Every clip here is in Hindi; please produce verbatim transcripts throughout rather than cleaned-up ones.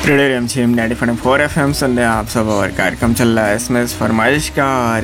रेडियो रिमझिम ninety point four F M सुन रहे हैं आप सब और कार्यक्रम चल रहा है इसमें फरमाइश का। और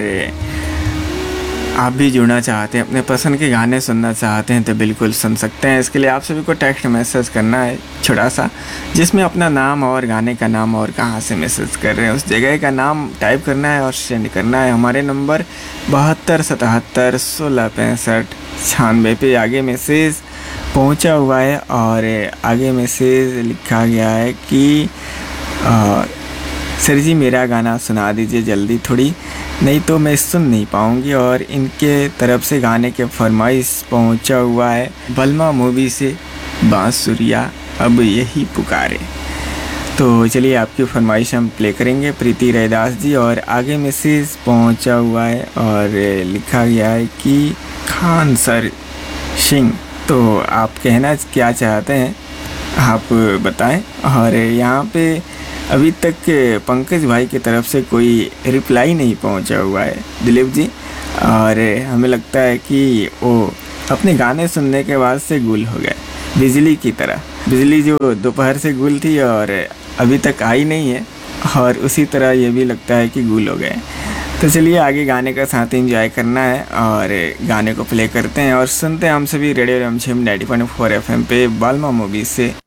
आप भी जुड़ना चाहते हैं, अपने पसंद के गाने सुनना चाहते हैं तो बिल्कुल सुन सकते हैं। इसके लिए आप सभी को टेक्स्ट मैसेज करना है छोटा सा, जिसमें अपना नाम और गाने का नाम और कहाँ से मैसेज कर रहे हैं उस जगह का नाम टाइप करना है और सेंड करना है हमारे नंबर बहत्तर सतहत्तर सोलह पैंसठ छियानवे पे। आगे मैसेज पहुंचा हुआ है और आगे मैसेज लिखा गया है कि आ, सर जी मेरा गाना सुना दीजिए जल्दी थोड़ी, नहीं तो मैं सुन नहीं पाऊंगी। और इनके तरफ से गाने के फरमाइश पहुंचा हुआ है बलमा मूवी से बांसुरिया अब यही पुकारे। तो चलिए आपकी फरमाइश हम प्ले करेंगे प्रीति रैदास जी। और आगे मैसेज पहुंचा हुआ है और लिखा गया है कि खान सर सिंह। तो आप कहना क्या चाहते हैं आप बताएं। और यहाँ पे अभी तक पंकज भाई की तरफ से कोई रिप्लाई नहीं पहुँचा हुआ है दिलीप जी, और हमें लगता है कि वो अपने गाने सुनने के बाद से गुल हो गए बिजली की तरह। बिजली जो दोपहर से गुल थी और अभी तक आई नहीं है, और उसी तरह ये भी लगता है कि गुल हो गए। तो चलिए आगे गाने का साथ एंजॉय करना है और गाने को प्ले करते हैं और सुनते हैं हम सभी रेडियो रिमझिम ninety point four F M पे बालमा मूवी से